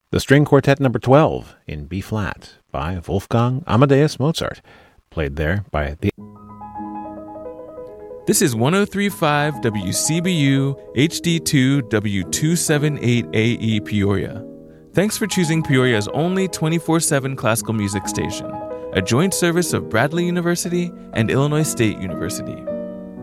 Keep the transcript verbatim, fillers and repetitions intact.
The String Quartet number twelve in B-flat by Wolfgang Amadeus Mozart, played there by the... This is one oh three point five W C B U H D two W two seventy-eight A E Peoria. Thanks for choosing Peoria's only twenty-four seven classical music station, a joint service of Bradley University and Illinois State University.